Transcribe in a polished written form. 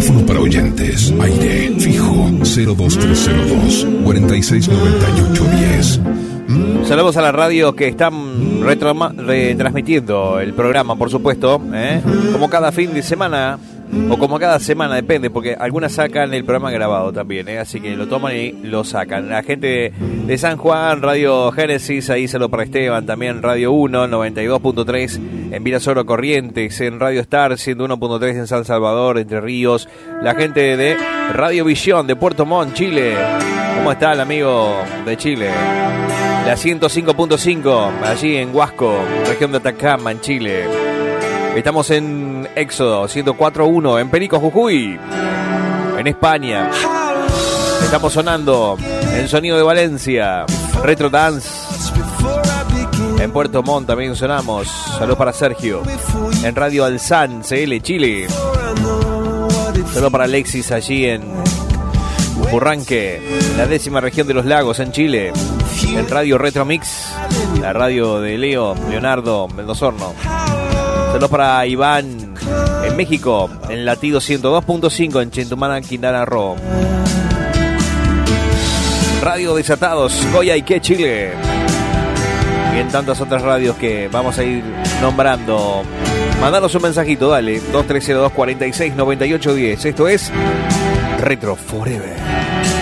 Teléfono para oyentes. Aire fijo 02302 469810. Saludos a la radio que están retransmitiendo el programa, por supuesto, como cada fin de semana, o como cada semana, depende, porque algunas sacan el programa grabado también, así que lo toman y lo sacan. La gente de San Juan, Radio Génesis, ahí saludo para Esteban, también Radio 1, 92.3 en Virasoro Corrientes, en Radio Star, 101.3 en San Salvador, Entre Ríos. La gente de Radio Visión de Puerto Montt, Chile. ¿Cómo está el amigo de Chile? La 105.5 allí en Huasco, región de Atacama, en Chile. Estamos en Éxodo 104.1 en Perico, Jujuy, en España. Estamos sonando en Sonido de Valencia, Retro Dance. En Puerto Montt también sonamos. Saludos para Sergio. En Radio Alzán, CL, Chile. Saludos para Alexis allí en Burranque, la 10ª región de los lagos, en Chile. En Radio Retro Mix, la radio de Leonardo Mendozorno. Saludos para Iván en México, en Latido 102.5 en Chetumal, Quintana Roo. Radio Desatados, Coyhaique, Chile. Y en tantas otras radios que vamos a ir nombrando. Mandanos un mensajito, dale, 2302 469810. Esto es Retro Forever.